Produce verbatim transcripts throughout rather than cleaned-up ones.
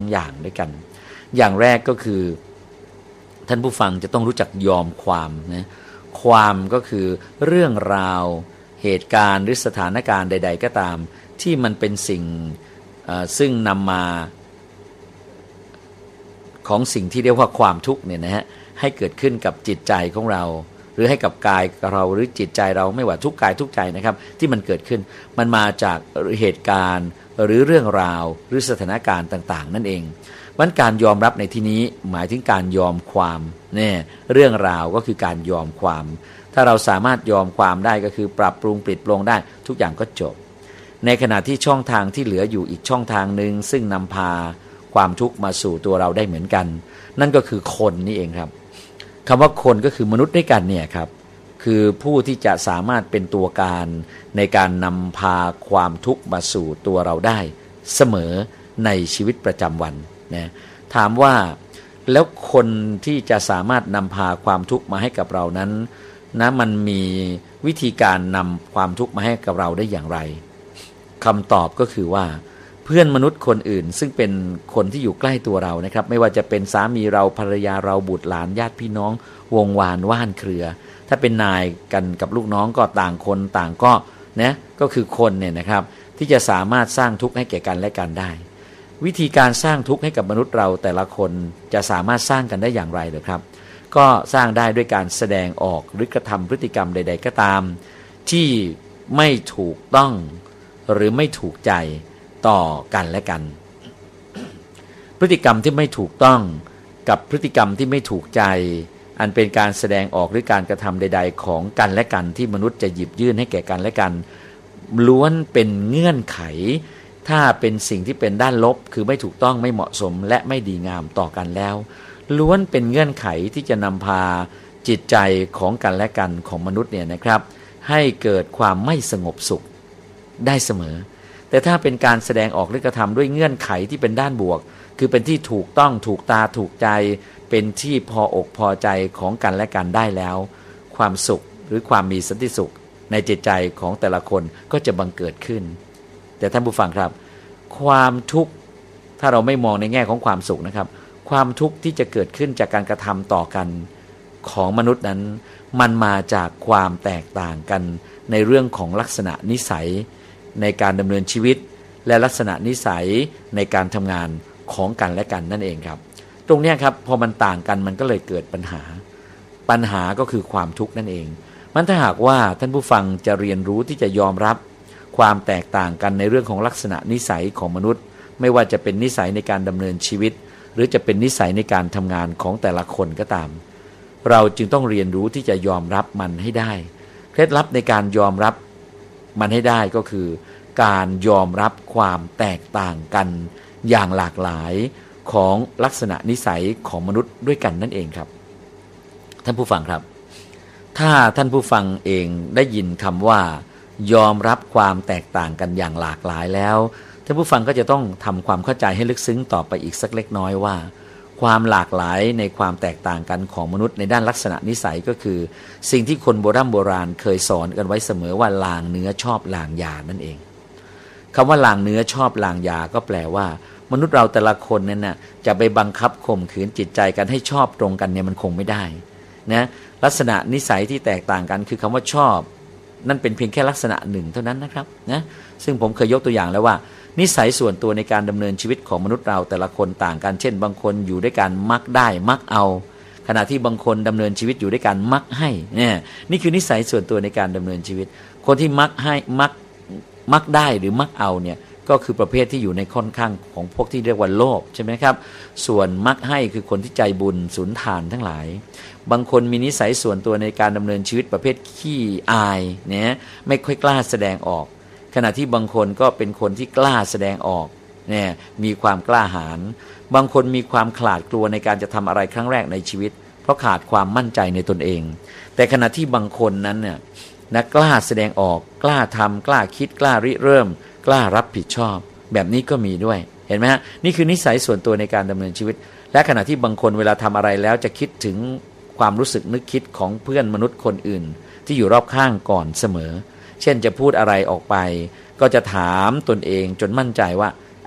อย่างด้วยกันอย่างแรกก็คือท่านผู้ฟังจะต้องรู้จักยอมความนะความก็คือเรื่องราวเหตุการณ์หรือสถานการณ์ใดๆก็ตามที่มันเป็นสิ่งซึ่งนำมาของสิ่งที่เรียกว่าความทุกข์เนี่ยนะฮะให้เกิดขึ้นกับจิตใจของเราหรือให้กับกายเราหรือจิตใจเราไม่ว่าทุกกายทุกใจนะครับที่มันเกิดขึ้นมันมาจากเหตุการณ์หรือเรื่องราวหรือสถานการณ์ต่างๆนั่นเองวันการยอมรับในที่นี้หมายถึงการยอมความเนี่ยเรื่องราวก็คือการยอมความถ้าเราสามารถยอมความได้ก็คือปรับปรุงปลิดปลงได้ทุกอย่างก็จบในขณะที่ช่องทางที่เหลืออยู่อีกช่องทางนึงซึ่งนำพาความทุกข์มาสู่ตัวเราได้เหมือนกันนั่นก็คือคนนี่เองครับคำว่าคนก็คือมนุษย์ด้วยกันเนี่ยครับคือผู้ที่จะสามารถเป็นตัวการในการนำพาความทุกข์มาสู่ตัวเราได้เสมอในชีวิตประจำวันนะถามว่าแล้วคนที่จะสามารถนำพาความทุกข์มาให้กับเรานั้นนะมันมีวิธีการนำความทุกข์มาให้กับเราได้อย่างไรคำตอบก็คือว่าเพื่อนมนุษย์คนอื่นซึ่งเป็นคนที่อยู่ใกล้ตัวเรานะครับไม่ว่าจะเป็นสามีเราภรรยาเราบุตรหลานญาติพี่น้องวงวานว่านเครือถ้าเป็นนายกันกับลูกน้องก็ต่างคนต่างก็นะก็คือคนเนี่ยนะครับที่จะสามารถสร้างทุกข์ให้แก่กันและกันได้วิธีการสร้างทุกข์ให้กับมนุษย์เราแต่ละคนจะสามารถสร้างกันได้อย่างไรเหรอครับก็สร้างได้ด้วยการแสดงออกหรือกระทำพฤติกรรมใดๆก็ตามที่ไม่ถูกต้องหรือไม่ถูกใจต่อกันและกันพฤติกรรมที่ไม่ถูกต้องกับพฤติกรรมที่ไม่ถูกใจอันเป็นการแสดงออกหรือการกระทำใดๆของกันและกันที่มนุษย์จะหยิบยื่นให้แก่กันและกันล้วนเป็นเงื่อนไขถ้าเป็นสิ่งที่เป็นด้านลบคือไม่ถูกต้องไม่เหมาะสมและไม่ดีงามต่อกันแล้วล้วนเป็นเงื่อนไขที่จะนำพาจิตใจของกันและกันของมนุษย์เนี่ยนะครับให้เกิดความไม่สงบสุขได้เสมอแต่ถ้าเป็นการแสดงออกหรือกระทำด้วยเงื่อนไขที่เป็นด้านบวกคือเป็นที่ถูกต้องถูกตาถูกใจเป็นที่พออกพอใจของกันและกันได้แล้วความสุขหรือความมีสันติสุขในจิตใจของแต่ละคนก็จะบังเกิดขึ้นแต่ท่านผู้ฟังครับความทุกข์ถ้าเราไม่มองในแง่ของความสุขนะครับความทุกข์ที่จะเกิดขึ้นจากการกระทำต่อกันของมนุษย์นั้นมันมาจากความแตกต่างกันในเรื่องของลักษณะนิสัยในการดำเนินชีวิตและลักษณะนิสัยในการทำงานของกันและกันนั่นเองครับตรงนี้ครับพอมันต่างกันมันก็เลยเกิดปัญหาปัญหาก็คือความทุกข์นั่นเองมันถ้าหากว่าท่านผู้ฟังจะเรียนรู้ที่จะยอมรับความแตกต่างกันในเรื่องของลักษณะนิสัยของมนุษย์ไม่ว่าจะเป็นนิสัยในการดำเนินชีวิตหรือจะเป็นนิสัยในการทำงานของแต่ละคนก็ตามเราจึงต้องเรียนรู้ที่จะยอมรับมันให้ได้เคล็ดลับในการยอมรับมันให้ได้ก็คือการยอมรับความแตกต่างกันอย่างหลากหลายของลักษณะนิสัยของมนุษย์ด้วยกันนั่นเองครับท่านผู้ฟังครับถ้าท่านผู้ฟังเองได้ยินคำว่ายอมรับความแตกต่างกันอย่างหลากหลายแล้วท่านผู้ฟังก็จะต้องทำความเข้าใจให้ลึกซึ้งต่อไปอีกสักเล็กน้อยว่าความหลากหลายในความแตกต่างกันของมนุษย์ในด้านลักษณะนิสัยก็คือสิ่งที่คนโบราณโบราณเคยสอนกันไว้เสมอว่าลางเนื้อชอบลางยานั่นเองคำว่าลางเนื้อชอบลางยาก็แปลว่ามนุษย์เราแต่ละคนนั้นน่ะจะไปบังคับข่มขืนจิตใจกันให้ชอบตรงกันเนี่ยมันคงไม่ได้นะลักษณะนิสัยที่แตกต่างกันคือคำว่าชอบนั่นเป็นเพียงแค่ลักษณะหนึ่งเท่านั้นนะครับนะซึ่งผมเคยยกตัวอย่างแล้วว่านิสัยส่วนตัวในการดำเนินชีวิตของมนุษย์เราแต่ละคนต่างกันเช่นบางคนอยู่ด้วยกันมักได้มักเอาขณะที่บางคนดำเนินชีวิตอยู่ด้วยกันมักให้เนี่ยนี่คือนิสัยส่วนตัวในการดำเนินชีวิตคนที่มักให้มักมักได้หรือมักเอาเนี่ยก็คือประเภทที่อยู่ในค่อนข้างของพวกที่เรียกว่าโลภใช่ไหมครับส่วนมักให้คือคนที่ใจบุญสุนทานทั้งหลายบางคนมีนิสัยส่วนตัวในการดำเนินชีวิตประเภทขี้อายเนี่ยไม่ค่อยกล้าแสดงออกขณะที่บางคนก็เป็นคนที่กล้าแสดงออกเนี่ยมีความกล้าหาญบางคนมีความขลาดกลัวในการจะทำอะไรครั้งแรกในชีวิตเพราะขาดความมั่นใจในตนเองแต่ขณะที่บางคนนั้นเนี่ยนะกล้าแสดงออกกล้าทำกล้าคิดกล้าริเริ่มกล้ารับผิดชอบแบบนี้ก็มีด้วยเห็นไหมฮะนี่คือนิสัยส่วนตัวในการดำเนินชีวิตและขณะที่บางคนเวลาทำอะไรแล้วจะคิดถึงความรู้สึกนึกคิดของเพื่อนมนุษย์คนอื่นที่อยู่รอบข้างก่อนเสมอเช่นจะพูดอะไรออกไปก็จะถามตนเองจนมั่นใจว่า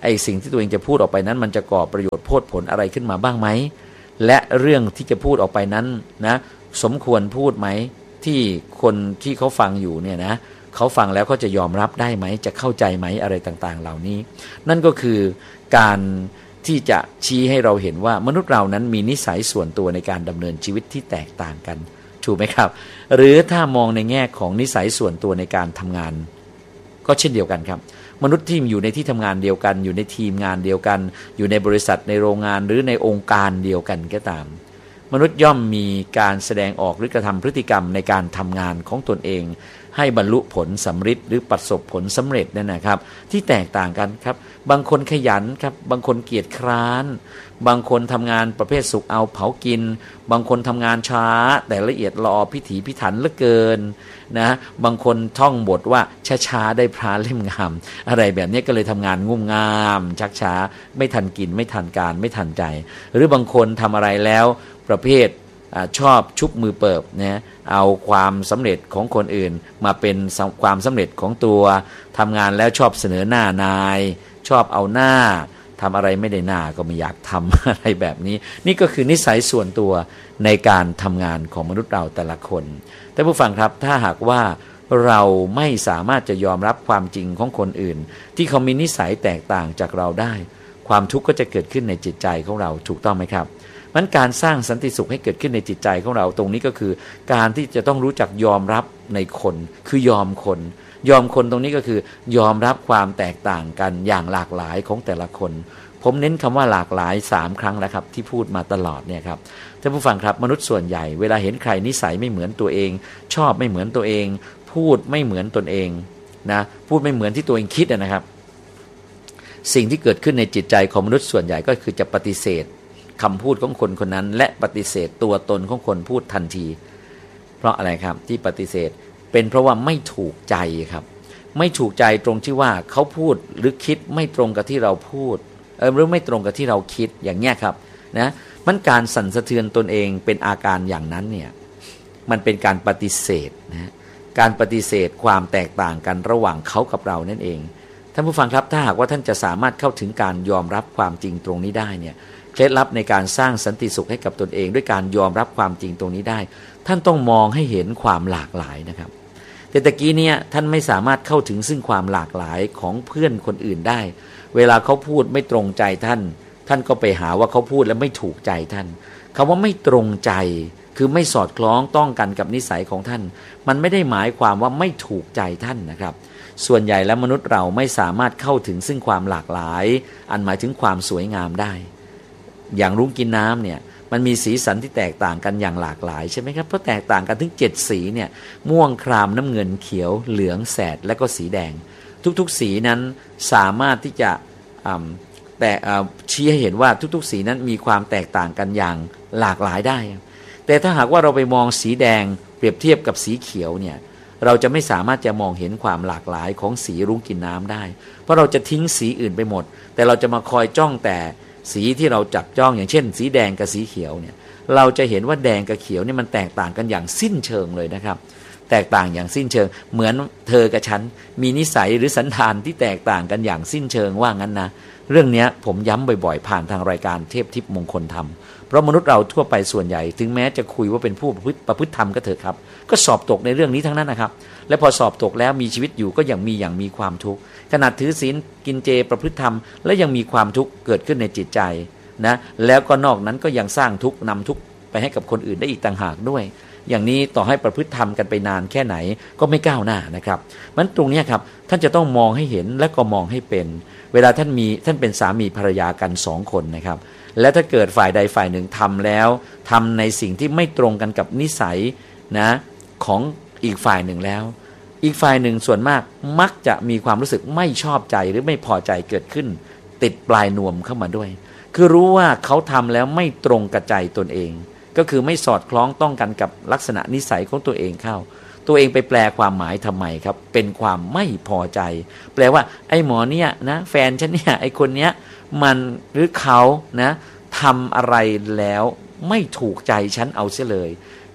ไอ้สิ่งที่ตัวเองจะพูดออกไปนั้นมันจะก่อประโยชน์โพดผลอะไรขึ้นมาบ้างไหมและเรื่องที่จะพูดออกไปนั้นนะสมควรพูดไหมที่คนที่เขาฟังอยู่เนี่ยนะเขาฟังแล้วเขาจะยอมรับได้ไหมจะเข้าใจไหมอะไรต่างๆเหล่านี้นั่นก็คือการที่จะชี้ให้เราเห็นว่ามนุษย์เรานั้นมีนิสัยส่วนตัวในการดำเนินชีวิตที่แตกต่างกันถูกไหมครับหรือถ้ามองในแง่ของนิสัยส่วนตัวในการทำงานก็เช่นเดียวกันครับมนุษย์ที่อยู่ในที่ทำงานเดียวกันอยู่ในทีมงานเดียวกันอยู่ในบริษัทในโรงงานหรือในองค์การเดียวกันก็ตามมนุษย์ย่อมมีการแสดงออกหรือกระทำพฤติกรรมในการทำงานของตนเองให้บรรลุผลสำเร็จหรือประสบผลสำเร็จนั่นนะครับที่แตกต่างกันครับบางคนขยันครับบางคนเกียจคร้านบางคนทำงานประเภทสุกเอาเผากินบางคนทำงานช้าแต่ละเอียดละออพิถีพิถันเหลือเกินนะบางคนท่องบทว่าช้าๆได้พระเล่มงามอะไรแบบนี้ก็เลยทำงานงุ่มง่ามชักช้าไม่ทันกินไม่ทันการไม่ทันใจหรือบางคนทำอะไรแล้วประเภทชอบชุบมือเปิบนะเอาความสำเร็จของคนอื่นมาเป็นความสำเร็จของตัวทำงานแล้วชอบเสนอหน้านายชอบเอาหน้าทำอะไรไม่ได้หน้าก็ไม่อยากทำอะไรแบบนี้นี่ก็คือนิสัยส่วนตัวในการทำงานของมนุษย์เราแต่ละคนแต่ผู้ฟังครับถ้าหากว่าเราไม่สามารถจะยอมรับความจริงของคนอื่นที่เขามีนิสัยแตกต่างจากเราได้ความทุกข์ก็จะเกิดขึ้นในจิตใจของเราถูกต้องไหมครับมันการสร้างสันติสุขให้เกิดขึ้นในจิตใจของเราตรงนี้ก็คือการที่จะต้องรู้จักยอมรับในคนคือยอมคนยอมคนตรงนี้ก็คือยอมรับความแตกต่างกันอย่างหลากหลายของแต่ละคนผมเน้นคำว่าหลากหลายสามครั้งแล้วครับที่พูดมาตลอดเนี่ยครับท่านผู้ฟังครับมนุษย์ส่วนใหญ่เวลาเห็นใครนิสัยไม่เหมือนตัวเองชอบไม่เหมือนตัวเองพูดไม่เหมือนตนเองนะพูดไม่เหมือนที่ตัวเองคิดนะครับสิ่งที่เกิดขึ้นในจิตใจของมนุษย์ส่วนใหญ่ก็คือจะปฏิเสธคำพูดของคนคนนั้นและปฏิเสธตัวตนของคนพูดทันทีเพราะอะไรครับที่ปฏิเสธเป็นเพราะว่าไม่ถูกใจครับไม่ถูกใจตรงที่ว่าเขาพูดหรือคิดไม่ตรงกับที่เราพูดเออหรือไม่ตรงกับที่เราคิดอย่างเงี้ยครับนะมันการสั่นสะเทือนตนเองเป็นอาการอย่างนั้นเนี่ยมันเป็นการปฏิเสธนะการปฏิเสธความแตกต่างกันระหว่างเขากับเรานั่นเองท่านผู้ฟังครับถ้าหากว่าท่านจะสามารถเข้าถึงการยอมรับความจริงตรงนี้ได้เนี่ยเคล็ดลับในการสร้างสันติสุขให้กับตนเองด้วยการยอมรับความจริงตรงนี้ได้ท่านต้องมองให้เห็นความหลากหลายนะครับแต่ตะกี้เนี่ยท่านไม่สามารถเข้าถึงซึ่งความหลากหลายของเพื่อนคนอื่นได้เวลาเขาพูดไม่ตรงใจท่านท่านก็ไปหาว่าเขาพูดแล้วไม่ถูกใจท่านคำว่าไม่ตรงใจคือไม่สอดคล้องต้องกันกับนิสัยของท่านมันไม่ได้หมายความว่าไม่ถูกใจท่านนะครับส่วนใหญ่แล้วมนุษย์เราไม่สามารถเข้าถึงซึ่งความหลากหลายอันหมายถึงความสวยงามได้อย่างรุ้งกินน้ำเนี่ยมันมีสีสันที่แตกต่างกันอย่างหลากหลายใช่ไหมครับเพราะแตกต่างกันถึงเจ็ดสีเนี่ยม่วงครามน้ำเงินเขียวเหลืองแสดและก็สีแดงทุกๆสีนั้นสามารถที่จะแต่ชี้ให้เห็นว่าทุกๆสีนั้นมีความแตกต่างกันอย่างหลากหลายได้แต่ถ้าหากว่าเราไปมองสีแดงเปรียบเทียบกับสีเขียวเนี่ยเราจะไม่สามารถจะมองเห็นความหลากหลายของสีรุ้งกินน้ำได้เพราะเราจะทิ้งสีอื่นไปหมดแต่เราจะมาคอยจ้องแต่สีที่เราจับจ้องอย่างเช่นสีแดงกับสีเขียวเนี่ยเราจะเห็นว่าแดงกับเขียวนี่มันแตกต่างกันอย่างสิ้นเชิงเลยนะครับแตกต่างอย่างสิ้นเชิงเหมือนเธอกับฉันมีนิสัยหรือสันดานที่แตกต่างกันอย่างสิ้นเชิงว่างั้นนะเรื่องนี้ผมย้ำบ่อยๆผ่านทางรายการเทพทิพย์มงคลธรรมเพราะมนุษย์เราทั่วไปส่วนใหญ่ถึงแม้จะคุยว่าเป็นผู้ประพฤติประพฤติธรรมก็เถอะครับก็สอบตกในเรื่องนี้ทั้งนั้นนะครับและพอสอบตกแล้วมีชีวิตอยู่ก็ยังมีอย่างมีความทุกข์ขนาดถือศีลกินเจประพฤติธรรมและยังมีความทุกข์เกิดขึ้นในจิตใจนะแล้วก็นอกนั้นก็ยังสร้างทุกข์นำทุกข์ไปให้กับคนอื่นได้อีกต่างหากด้วยอย่างนี้ต่อให้ประพฤติธรรมกันไปนานแค่ไหนก็ไม่ก้าวหน้านะครับมันตรงนี้ครับท่านจะต้องมองให้เห็นและก็มองให้เป็นเวลาท่านมีท่านเป็นสามีภรรยากันสองคนนะครับและถ้าเกิดฝ่ายใดฝ่ายหนึ่งทำแล้วทำในสิ่งที่ไม่ตรงกันกับนิสัยนะของอีกฝ่ายหนึ่งแล้วอีกฝ่ายหนึ่งส่วนมากมักจะมีความรู้สึกไม่ชอบใจหรือไม่พอใจเกิดขึ้นติดปลายนวมเข้ามาด้วยคือรู้ว่าเขาทำแล้วไม่ตรงกับใจตนเองก็คือไม่สอดคล้องต้องกันกับลักษณะนิสัยของตัวเองเข้าตัวเองไปแปลความหมายทำไมครับเป็นความไม่พอใจแปลว่าไอ้หมอเนี่ยนะแฟนฉันเนี่ยไอ้คนเนี้ยมันหรือเขานะทำอะไรแล้วไม่ถูกใจฉันเอาเสียเลย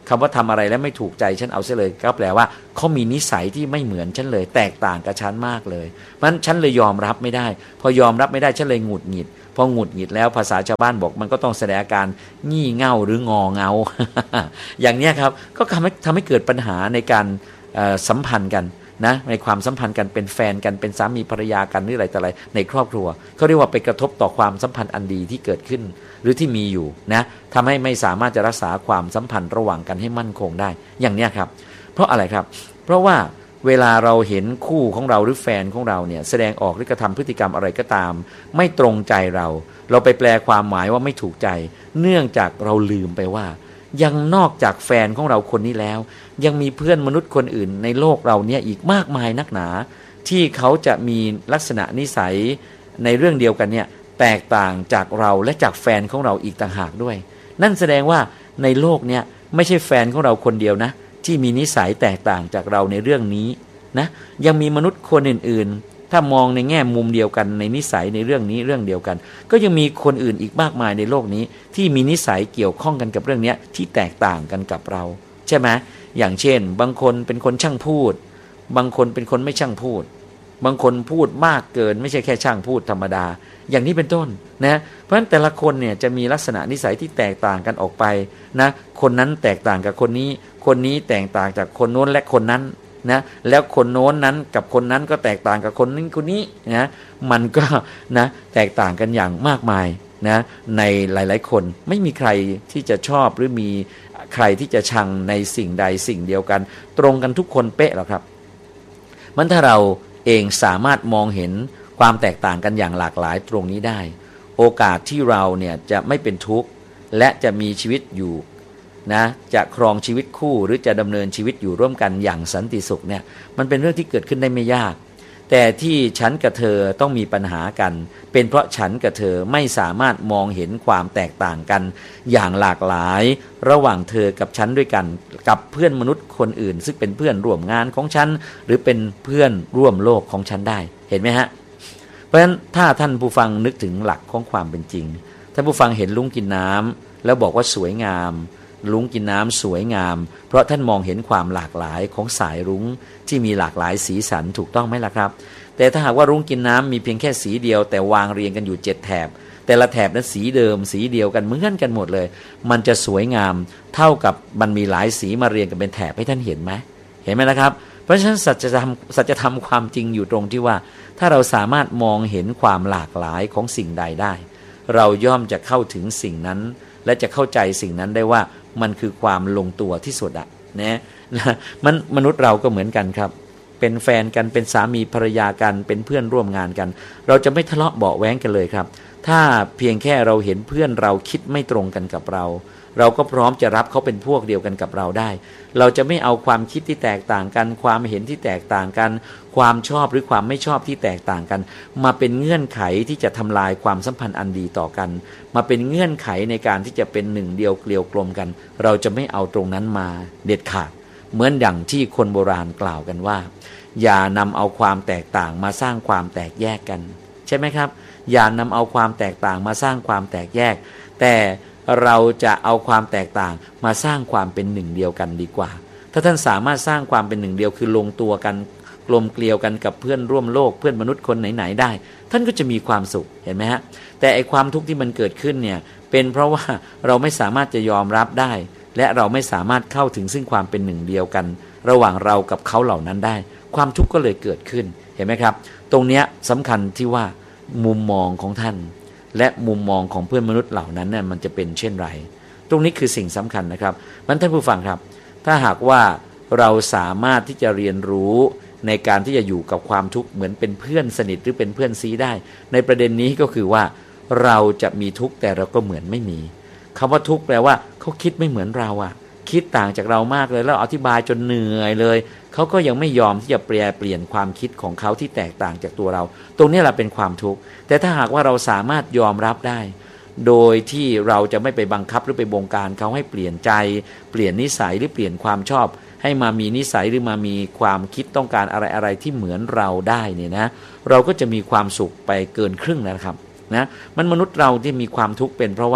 คำว่าทำอะไรแล้วไม่ถูกใจฉันเอาเสียเลยก็แปลว่าเขามีนิสัยที่ไม่เหมือนฉันเลยแตกต่างกับฉันมากเลยเพราะฉะนั้นฉันเลยยอมรับไม่ได้พอยอมรับไม่ได้ฉันเลยหงุดหงิดพอหงุดหงิดแล้วภาษาชาวบ้านบอกมันก็ต้องแสดงอาการงี่เง่าหรืองอเงา อย่างนี้ครับก็ทำให้ทำให้เกิดปัญหาในการสัมพันธ์กันนะในความสัมพันธ์กันเป็นแฟนกันเป็นสามีภรรยากันหรืออะไรต่ออะไรในครอบครัวเขาเรียกว่าไปกระทบต่อความสัมพันธ์อันดีที่เกิดขึ้นหรือที่มีอยู่นะทำให้ไม่สามารถจะรักษาความสัมพันธ์ระหว่างกันให้มั่นคงได้อย่างนี้ครับเพราะอะไรครับเพราะว่าเวลาเราเห็นคู่ของเราหรือแฟนของเราเนี่ยแสดงออกหรือกระทำพฤติกรรมอะไรก็ตามไม่ตรงใจเราเราไปแปลความหมายว่าไม่ถูกใจเนื่องจากเราลืมไปว่ายังนอกจากแฟนของเราคนนี้แล้วยังมีเพื่อนมนุษย์คนอื่นในโลกเราเนี่ยอีกมากมายนักหนาที่เขาจะมีลักษณะนิสัยในเรื่องเดียวกันเนี่ยแตกต่างจากเราและจากแฟนของเราอีกต่างหากด้วยนั่นแสดงว่าในโลกเนี่ยไม่ใช่แฟนของเราคนเดียวนะที่มีนิสัยแตกต่างจากเราในเรื่องนี้นะยังมีมนุษย์คนอื่นๆถ้ามองในแง่มุมเดียวกันในนิสัยในเรื่องนี้เรื่องเดียวกันก็ยังมีคนอื่นอีกมากมายในโลกนี้ที่มีนิสัยเกี่ยวข้องกันกับเรื่องนี้ที่แตกต่างกันกับเราใช่ไหมอย่างเช่นบางคนเป็นคนช่างพูดบางคนเป็นคนไม่ช่างพูดบางคนพูดมากเกินไม่ใช่แค่ช่างพูดธรรมดาอย่างนี้เป็นต้นนะเพราะฉะนั้นแต่ละคนเนี่ยจะมีลักษณะนิสัยที่แตกต่างกันออกไปนะคนนั้นแตกต่างกับคนนี้คนนี้แตกต่างจากคนโน้นและคนนั้นนะแล้วคนโน้นนั้นกับคนนั้นก็แตกต่างกับคนนี้คนนี้นะมันก็นะแตกต่างกันอย่างมากมายนะในหลายๆคนไม่มีใครที่จะชอบหรือมีใครที่จะชังในสิ่งใดสิ่งเดียวกันตรงกันทุกคนเป๊ะหรอกครับมันถ้าเราเองสามารถมองเห็นความแตกต่างกันอย่างหลากหลายตรงนี้ได้โอกาสที่เราเนี่ยจะไม่เป็นทุกข์และจะมีชีวิตอยู่นะจะครองชีวิตคู่หรือจะดำเนินชีวิตอยู่ร่วมกันอย่างสันติสุขเนี่ยมันเป็นเรื่องที่เกิดขึ้นได้ไม่ยากแต่ที่ฉันกับเธอต้องมีปัญหากันเป็นเพราะฉันกับเธอไม่สามารถมองเห็นความแตกต่างกันอย่างหลากหลายระหว่างเธอกับฉันด้วยกันกับเพื่อนมนุษย์คนอื่นซึ่งเป็นเพื่อนร่วมงานของฉันหรือเป็นเพื่อนร่วมโลกของฉันได้เห็นไหมฮะเพราะฉะนั้นถ้าท่านผู้ฟังนึกถึงหลักของความเป็นจริงท่านผู้ฟังเห็นลุงกินน้ำแล้วบอกว่าสวยงามลุงกินน้ำสวยงามเพราะท่านมองเห็นความหลากหลายของสายรุ้งที่มีหลากหลายสีสันถูกต้องไหมล่ะครับแต่ถ้าหากว่ารุ้งกินน้ำมีเพียงแค่สีเดียวแต่วางเรียงกันอยู่เจ็ดแถบแต่ละแถบนั้นสีเดิมสีเดียวกันเหมือนกันหมดเลยมันจะสวยงามเท่ากับมันมีหลายสีมาเรียงกันเป็นแถบให้ท่านเห็นไหมเห็นไหมนะครับเพราะฉะนั้นสัจธรรมสัจธรรมความจริงอยู่ตรงที่ว่าถ้าเราสามารถมองเห็นความหลากหลายของสิ่งใดได้เราย่อมจะเข้าถึงสิ่งนั้นและจะเข้าใจสิ่งนั้นได้ว่ามันคือความลงตัวที่สุดอะนะมันมนุษย์เราก็เหมือนกันครับเป็นแฟนกันเป็นสามีภรรยากันเป็นเพื่อนร่วมงานกันเราจะไม่ทะเลาะเบาะแว้งกันเลยครับถ้าเพียงแค่เราเห็นเพื่อนเราคิดไม่ตรงกันกับเราเราก็พร้อมจะรับเขาเป็นพวกเดียวกันกับเราได้เราจะไม่เอาความคิดที่แตกต่างกันความเห็นที่แตกต่างกันความชอบหรือความไม่ชอบที่แตกต่างกันมาเป็นเงื่อนไขที่จะทำลายความสัมพันธ์อันดีต่อกันมาเป็นเงื่อนไขในการที่จะเป็นหนึ่งเดียวเกลียวกลมกันเราจะไม่เอาตรงนั้นมาเด็ดขาดเหมือนอย่างที่คนโบราณกล่าวกันว่าอย่านำเอาความแตกต่างมาสร้างความแตกแยกกันใช่ไหมครับอย่านำเอาความแตกต่างมาสร้างความแตกแยกแต่เราจะเอาความแตกต่างมาสร้างความเป็นหนึ่งเดียวกันดีกว่าถ้าท่านสามารถสร้างความเป็นหนึ่งเดียวคือลงตัวกันกลมเกลียวกันกับเพื่อนร่วมโลกเพื่อนมนุษย์คนไหนๆได้ท่านก็จะมีความสุขเห็นไหมฮะแต่ไอความทุกข์ที่มันเกิดขึ้นเนี่ยเป็นเพราะว่าเราไม่สามารถจะยอมรับได้และเราไม่สามารถเข้าถึงซึ่งความเป็นหนึ่งเดียวกันระหว่างเรากับเขาเหล่านั้นได้ความทุกข์ก็เลยเกิดขึ้นเห็นไหมครับตรงเนี้ยสำคัญที่ว่ามุมมองของท่านและมุมมองของเพื่อนมนุษย์เหล่านั้นเนี่ยมันจะเป็นเช่นไรตรงนี้คือสิ่งสำคัญนะครับมันท่านผู้ฟังครับถ้าหากว่าเราสามารถที่จะเรียนรู้ในการที่จะอยู่กับความทุกข์เหมือนเป็นเพื่อนสนิทหรือเป็นเพื่อนซีได้ในประเด็นนี้ก็คือว่าเราจะมีทุกข์แต่เราก็เหมือนไม่มีคำว่าทุกข์แปลว่าเขาคิดไม่เหมือนเราอะคิดต่างจากเรามากเลยแล้วอธิบายจนเหนื่อยเลยเขาก็ยังไม่ยอมที่จะแปลเปลี่ยนความคิดของเขาที่แตกต่างจากตัวเราตรงนี้แหละเป็นความทุกข์แต่ถ้าหากว่าเราสามารถยอมรับได้โดยที่เราจะไม่ไปบังคับหรือไปบงการเขาให้เปลี่ยนใจเปลี่ยนนิสัยหรือเปลี่ยนความชอบให้มามีนิสัยหรือมามีความคิดต้องการอะไรอะไรที่เหมือนเราได้เนี่ยนะเราก็จะมีความสุขไปเกินครึ่งแล้วครับนะมันมนุษย์เราที่มีความทุกข์เป็นเพราะว่า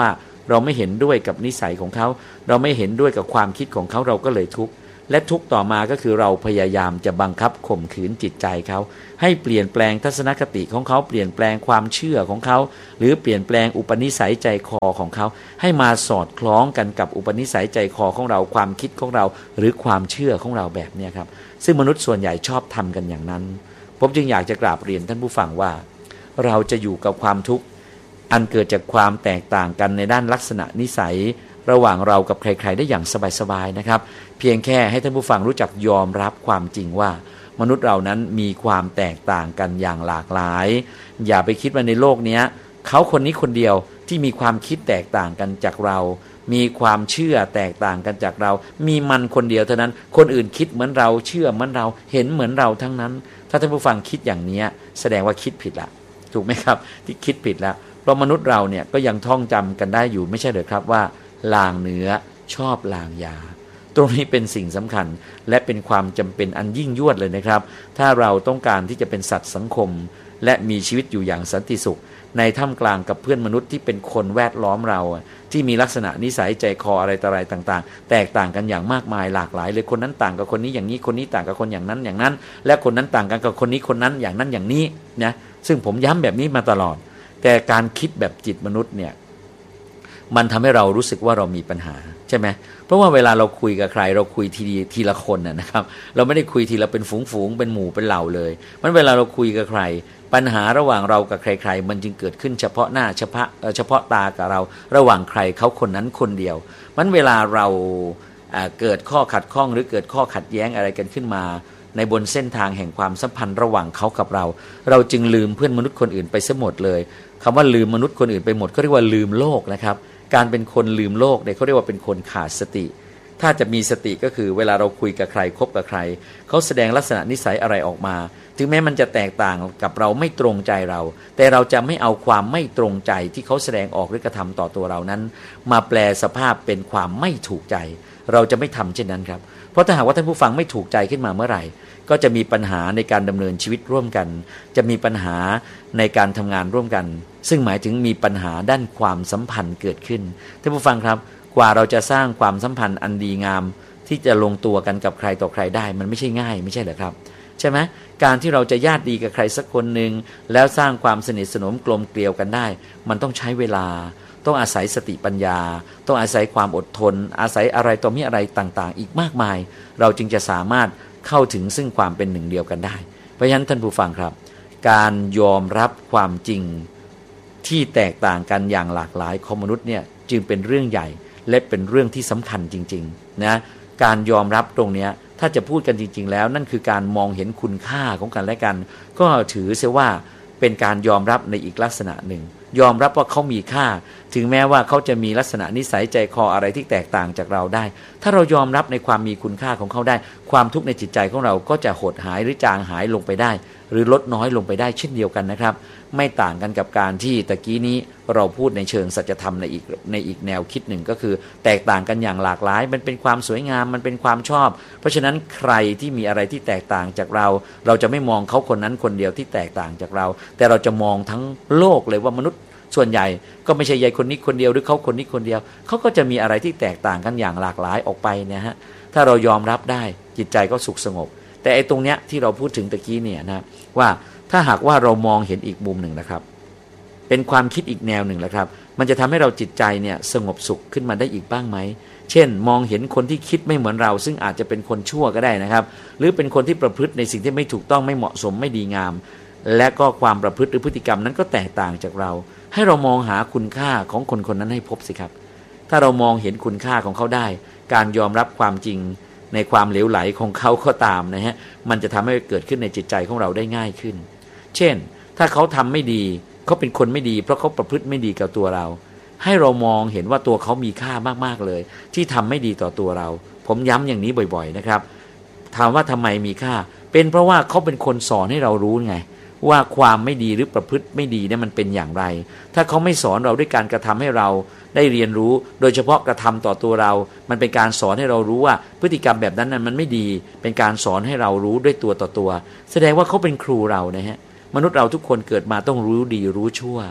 เราไม่เห็นด้วยกับนิสัยของเขาเราไม่เห็นด้วยกับความคิดของเขาเราก็เลยทุกข์และทุกข์ต่อมาก็คือเราพยายามจะบังคับข่มขืนจิตใจเขาให้เปลี่ยนแปลงทัศนคติของเขาเปลี่ยนแปลงความเชื่อของเขาหรือเปลี่ยนแปลงอุปนิสัยใจคอของเขาให้มาสอดคล้องกันกับอุปนิสัยใจคอของเราความคิดของเราหรือความเชื่อของเราแบบนี้ครับซึ่งมนุษย์ส่วนใหญ่ชอบทำกันอย่างนั้นผมจึงอยากจะกราบเรียนท่านผู้ฟังว่าเราจะอยู่กับความทุกข์อันเกิดจากความแตกต่างกันในด้านลักษณะนิสัยระหว่างเรากับใครๆได้อย่างสบายๆนะครับเพียงแค่ให้ท่านผู้ฟังรู้จักยอมรับความจริงว่ามนุษย์เรานั้นมีความแตกต่างกันอย่างหลากหลายอย่าไปคิดว่าในโลกนี้เขาคนนี้คนเดียวที่มีความคิดแตกต่างกันจากเรามีความเชื่อแตกต่างกันจากเรามีมันคนเดียวเท่านั้นคนอื่นคิดเหมือนเราเชื่อเหมือนเราเห็นเหมือนเราทั้งนั้นถ้าท่านผู้ฟังคิดอย่างนี้แสดงว่าคิดผิดละถูกไหมครับที่คิดผิดแล้วเพราะมนุษย์เราเนี่ยก็ยังท่องจำกันได้อยู่ไม่ใช่เหรอครับว่าลางเนื้อชอบลางยาตรงนี้เป็นสิ่งสำคัญและเป็นความจำเป็นอันยิ่งยวดเลยนะครับถ้าเราต้องการที่จะเป็นสัตว์สังคมและมีชีวิตอยู่อย่างสันติสุขในท่ามกลางกับเพื่อนมนุษย์ที่เป็นคนแวดล้อมเราที่มีลักษณะนิสัยใจคออะไรต่ออะไรต่างๆแตกต่างกันอย่างมากมายหลากหลายเลยคนนั้นต่างกับคนนี้อย่างนี้คนนี้ต่างกับคนอย่างนั้นอย่างนั้นและคนนั้นต่างกันกับคนนี้คนนั้นอย่างนั้นอย่างนี้นะซึ่งผมย้ำแบบนี้มาตลอดแต่การคิดแบบจิตมนุษย์เนี่ยมันทำให้เรารู้สึกว่าเรามีปัญหาใช่ไหมเพราะว่าเวลาเราคุยกับใครเราคุยทีทีละคนนะครับเราไม่ได้คุยทีละเป็นฝูงๆเป็นหมู่เป็นเหล่าเลยมันเวลาเราคุยกับใครปัญหาระหว่างเรากับใครๆมันจึงเกิดขึ้นเฉพาะหน้าเฉพาะเฉพาะตากับเราระหว่างใครเขาคนนั้นคนเดียวมันเวลาเราเกิดข้อขัดข้องหรือเกิดข้อขัดแย้งอะไรกันขึ้นมาในบนเส้นทางแห่งความสัมพันธ์ระหว่างเขากับเราเราจึงลืมเพื่อนมนุษย์คนอื่นไปซะหมดเลยคำว่าลืมมนุษย์คนอื่นไปหมดก็เรียกว่าลืมโลกนะครับการเป็นคนลืมโลกเนี่ยเขาเรียกว่าเป็นคนขาดสติถ้าจะมีสติก็คือเวลาเราคุยกับใครคบกับใครเขาแสดงลักษณะนิสัยอะไรออกมาถึงแม้มันจะแตกต่างกับเราไม่ตรงใจเราแต่เราจะไม่เอาความไม่ตรงใจที่เขาแสดงออกหรือกระทำต่อตัวเรานั้นมาแปลสภาพเป็นความไม่ถูกใจเราจะไม่ทำเช่นนั้นครับเพราะถ้าหากว่าท่านผู้ฟังไม่ถูกใจขึ้นมาเมื่อไหร่ก็จะมีปัญหาในการดำเนินชีวิตร่วมกันจะมีปัญหาในการทำงานร่วมกันซึ่งหมายถึงมีปัญหาด้านความสัมพันธ์เกิดขึ้นท่านผู้ฟังครับกว่าเราจะสร้างความสัมพันธ์อันดีงามที่จะลงตัวกันกับใครต่อใครได้มันไม่ใช่ง่ายไม่ใช่เหรอครับใช่ไหมการที่เราจะญาติดีกับใครสักคนหนึ่งแล้วสร้างความสนิทสนมกลมเกลียวกันได้มันต้องใช้เวลาต้องอาศัยสติปัญญาต้องอาศัยความอดทนอาศัยอะไรต่อมีอะไรต่างๆอีกมากมายเราจึงจะสามารถเข้าถึงซึ่งความเป็นหนึ่งเดียวกันได้เพราะฉะนั้นท่านผู้ฟังครับการยอมรับความจริงที่แตกต่างกันอย่างหลากหลายของมนุษย์เนี่ยจึงเป็นเรื่องใหญ่และเป็นเรื่องที่สำคัญจริงๆนะการยอมรับตรงนี้ถ้าจะพูดกันจริงๆแล้วนั่นคือการมองเห็นคุณค่าของกันและกันก็ถือเสียว่าเป็นการยอมรับในอีกลักษณะหนึ่งยอมรับว่าเขามีค่าถึงแม้ว่าเขาจะมีลักษณะนิสัยใจคออะไรที่แตกต่างจากเราได้ถ้าเรายอมรับในความมีคุณค่าของเขาได้ความทุกข์ในจิตใจของเราก็จะหดหายหรือจางหายลงไปได้หรือลดน้อยลงไปได้เช่นเดียวกันนะครับไม่ต่างกันกับการที่ตะกี้นี้เราพูดในเชิงสัจธรรมในอีกในอีกแนวคิดหนึ่งก็คือแตกต่างกันอย่างหลากหลายมันเป็นความสวยงามมันเป็นความชอบเพราะฉะนั้นใครที่มีอะไรที่แตกต่างจากเราเราจะไม่มองเขาคนนั้นคนเดียวที่แตกต่างจากเราแต่เราจะมองทั้งโลกเลยว่ามนุษย์ส่วนใหญ่ก็ไม่ใช่ยายคนนี้คนเดียวหรือเขาคนนี้คนเดียวเขาก็จะมีอะไรที่แตกต่างกันอย่างหลากหลายออกไปนะฮะถ้าเรายอมรับได้จิตใจก็สุขสงบแต่ไอ้ตรงเนี้ยที่เราพูดถึงตะกี้เนี่ยนะว่าถ้าหากว่าเรามองเห็นอีกมุมหนึ่งนะครับเป็นความคิดอีกแนวหนึ่งแล้วครับมันจะทำให้เราจิตใจเนี่ยสงบสุขขึ้นมาได้อีกบ้างไหมเช่นมองเห็นคนที่คิดไม่เหมือนเราซึ่งอาจจะเป็นคนชั่วก็ได้นะครับหรือเป็นคนที่ประพฤติในสิ่งที่ไม่ถูกต้องไม่เหมาะสมไม่ดีงามและก็ความประพฤติหรือพฤติกรรมนั้นก็แตกต่างจากเราให้เรามองหาคุณค่าของคนคนนั้นให้พบสิครับถ้าเรามองเห็นคุณค่าของเขาได้การยอมรับความจริงในความเหลวไหลของเขาก็ตามนะฮะมันจะทำให้เกิดขึ้นในจิตใจของเราได้ง่ายขึ้นเช่นถ้าเขาทำไม่ดีเขาเป็นคนไม่ดีเพราะเขาประพฤติไม่ดีกับตัวเราให้เรามองเห็นว่าตัวเขามีค่ามากๆเลยที่ทำไม่ดีต่อตัวเราผมย้ำอย่างนี้บ่อยๆนะครับถามว่าทำไมมีค่าเป็นเพราะว่าเขาเป็นคนสอนให้เรารู้ไงว่าความไม่ดีหรือประพฤติไม่ดีเนี่ยมันเป็นอย่างไรถ้าเขาไม่สอนเราด้วยการกระทำให้เราได้เรียนรู้โดยเฉพาะกระทำต่อตัวเรามันเป็นการสอนให้เรารู้ว่าพฤติกรรมแบบนั้นนั้นมันไม่ดีเป็นการสอนให้เรารู้ด้วยตัวต่อตัวแสดงว่าเขาเป็นครูเรานะฮะมนุษย์เราทุกคนเกิดมาต้องรู้ดีรู้ชั่ว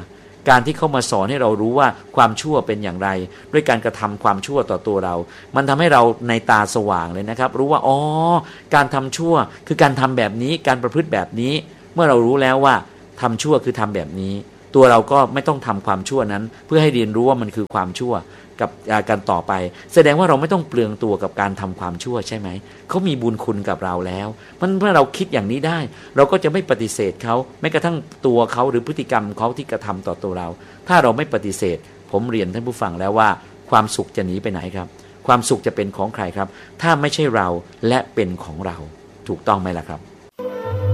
การที่เขามาสอนให้เรารู้ว่าความชั่วเป็นอย่างไรด้วยการกระทำความชั่วต่อตัวเรามันทำให้เราในตาสว่างเลยนะครับรู้ว่าอ๋อการทำชั่วคือการทำแบบนี้การประพฤติแบบนี้เมื่อเรารู้แล้วว่าทำชั่วคือทำแบบนี้ตัวเราก็ไม่ต้องทำความชั่วนั้นเพื่อให้เรียนรู้ว่ามันคือความชั่วกับการต่อไปแสดงว่าเราไม่ต้องเปลืองตัวกับการทำความชั่วใช่ไหมเขามีบุญคุณกับเราแล้วมันเมื่อเราคิดอย่างนี้ได้เราก็จะไม่ปฏิเสธเขาแม้กระทั่งตัวเขาหรือพฤติกรรมเขาที่กระทำต่อตัวเราถ้าเราไม่ปฏิเสธผมเรียนท่านผู้ฟังแล้วว่าความสุขจะหนีไปไหนครับความสุขจะเป็นของใครครับถ้าไม่ใช่เราและเป็นของเราถูกต้องไหมล่ะครับ